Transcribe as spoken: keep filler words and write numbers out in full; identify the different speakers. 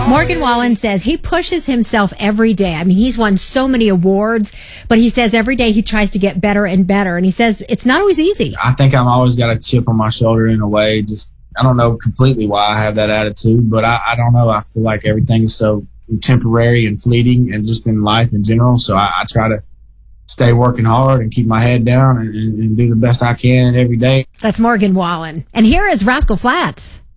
Speaker 1: Morgan Wallen says he pushes himself every day. I mean, he's won so many awards, but he says every day he tries to get better and better. And he says it's not always easy.
Speaker 2: I think I've always got a chip on my shoulder in a way. Just, I don't know completely why I have that attitude, but I, I don't know. I feel like everything is so temporary and fleeting and just in life in general. So I, I try to stay working hard and keep my head down and, and, and do the best I can every day.
Speaker 1: That's Morgan Wallen. And here is Rascal Flatts.